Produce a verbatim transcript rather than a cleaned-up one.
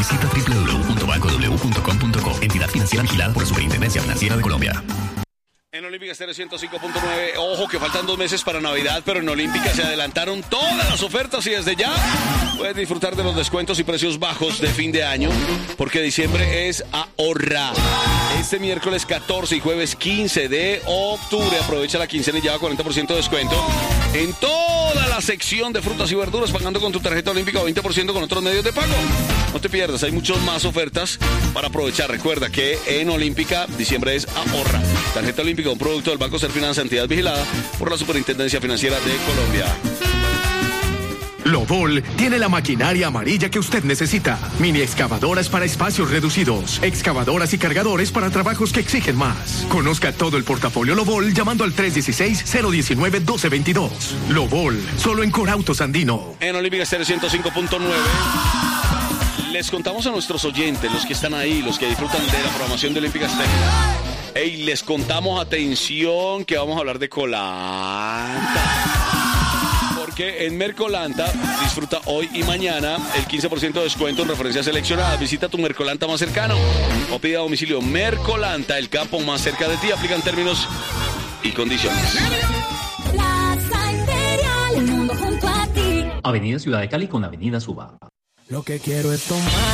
Visita doble u doble u doble u punto banco w punto com punto co, entidad financiera vigilada por la Superintendencia Financiera de Colombia. En Olímpica Estéreo ciento cinco punto nueve, ojo que faltan dos meses para Navidad, pero en Olímpica se adelantaron todas las ofertas y desde ya puedes disfrutar de los descuentos y precios bajos de fin de año, porque diciembre es ahorrar. Este miércoles catorce y jueves quince de octubre aprovecha la quincena y lleva cuarenta por ciento de descuento en toda la sección de frutas y verduras, pagando con tu tarjeta Olímpica o veinte por ciento con otros medios de pago. No te pierdas, hay muchas más ofertas para aprovechar. Recuerda que en Olímpica diciembre es ahorra. Tarjeta Olímpica, un producto del Banco Serfinanza, entidad vigilada por la Superintendencia Financiera de Colombia. Lobol tiene la maquinaria amarilla que usted necesita. Mini excavadoras para espacios reducidos. Excavadoras y cargadores para trabajos que exigen más. Conozca todo el portafolio Lobol llamando al tres uno seis, cero uno nueve, uno dos dos dos. Lobol, solo en Corautos Andino. En Olímpica Estéreo ciento cinco punto nueve. Les contamos a nuestros oyentes, los que están ahí, los que disfrutan de la programación de Olímpica Estéreo. Ey, les contamos, atención, que vamos a hablar de Colanta. Porque en Mercolanta disfruta hoy y mañana el quince por ciento de descuento en referencias seleccionadas. Visita tu Mercolanta más cercano o pide a domicilio. Mercolanta, el campo más cerca de ti. Aplican términos y condiciones. Plaza Imperial, el mundo junto a ti. Avenida Ciudad de Cali con Avenida Suba. Lo que quiero es tomar.